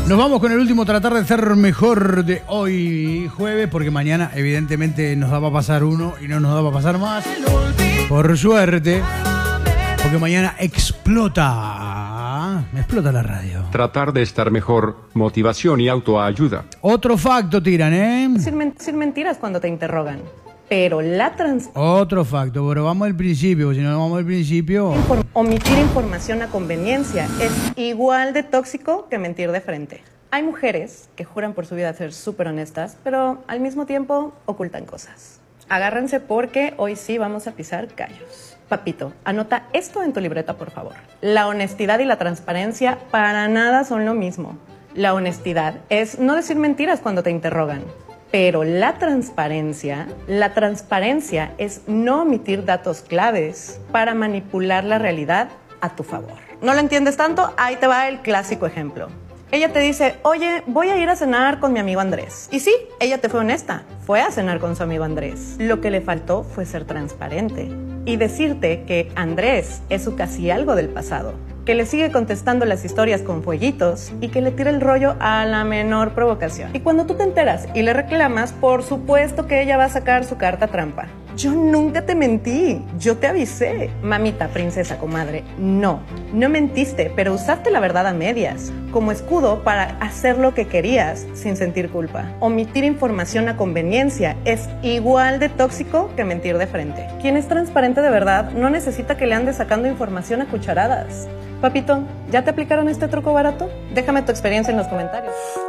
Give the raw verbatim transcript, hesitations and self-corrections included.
Nos vamos con el último tratar de ser mejor de hoy jueves, porque mañana evidentemente nos da para pasar uno y no nos da para pasar más. Por suerte, porque mañana explota, me explota la radio. Tratar de estar mejor, motivación y autoayuda. Otro facto tiran, ¿eh? Decir, men- decir mentiras cuando te interrogan. Pero la trans... Otro facto, pero vamos al principio, si no vamos al principio... Inform- omitir información a conveniencia es igual de tóxico que mentir de frente. Hay mujeres que juran por su vida ser súper honestas, pero al mismo tiempo ocultan cosas. Agárrense porque hoy sí vamos a pisar callos. Papito, anota esto en tu libreta, por favor. La honestidad y la transparencia para nada son lo mismo. La honestidad es no decir mentiras cuando te interrogan. Pero la transparencia, la transparencia es no omitir datos claves para manipular la realidad a tu favor. ¿No lo entiendes tanto? Ahí te va el clásico ejemplo. Ella te dice, oye, voy a ir a cenar con mi amigo Andrés. Y sí, ella te fue honesta, fue a cenar con su amigo Andrés. Lo que le faltó fue ser transparente y decirte que Andrés es su casi algo del pasado, que le sigue contestando las historias con fueguitos y que le tira el rollo a la menor provocación. Y cuando tú te enteras y le reclamas, por supuesto que ella va a sacar su carta trampa. Yo nunca te mentí, yo te avisé. Mamita, princesa, comadre, no, no mentiste, pero usaste la verdad a medias, como escudo para hacer lo que querías sin sentir culpa. Omitir información a conveniencia es igual de tóxico que mentir de frente. Quien es transparente de verdad no necesita que le andes sacando información a cucharadas. Papito, ¿ya te aplicaron este truco barato? Déjame tu experiencia en los comentarios.